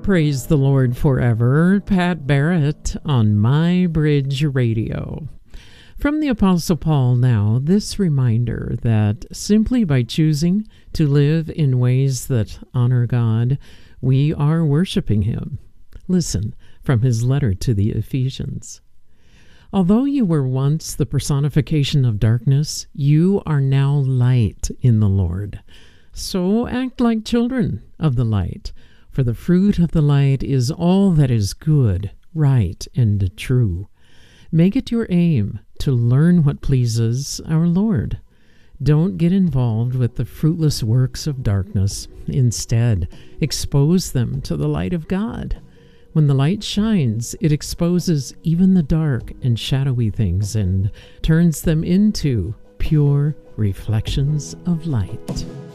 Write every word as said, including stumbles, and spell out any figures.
Praise the Lord forever. Pat Barrett on My Bridge Radio. From the Apostle Paul now, this reminder that simply by choosing to live in ways that honor God, we are worshiping Him. Listen from his letter to the Ephesians. Although you were once the personification of darkness, you are now light in the Lord. So act like children of the light. For the fruit of the light is all that is good, right, and true. Make it your aim to learn what pleases our Lord. Don't get involved with the fruitless works of darkness. Instead, expose them to the light of God. When the light shines, it exposes even the dark and shadowy things and turns them into pure reflections of light.